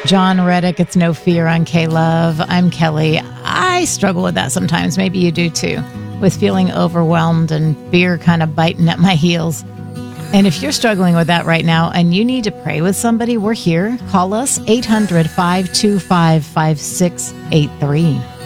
John Reddick, It's No Fear on K-Love. I'm Kelly. I struggle with that sometimes. Maybe you do too, with feeling overwhelmed and fear kind of biting at my heels. And if you're struggling with that right now and you need to pray with somebody, we're here. Call us 800-525-5683.